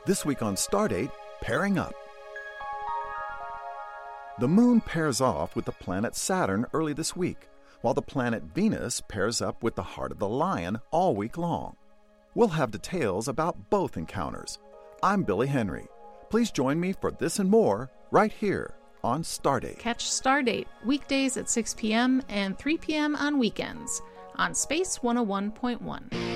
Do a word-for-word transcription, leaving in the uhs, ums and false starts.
This week on Stardate, pairing up. The moon pairs off with the planet Saturn early this week, while the planet Venus pairs up with the heart of the lion all week long. We'll have details about both encounters. I'm Billy Henry. Please join me for this and more right here on Stardate. Catch Stardate weekdays at six p.m. and three p.m. on weekends on Space one oh one point one.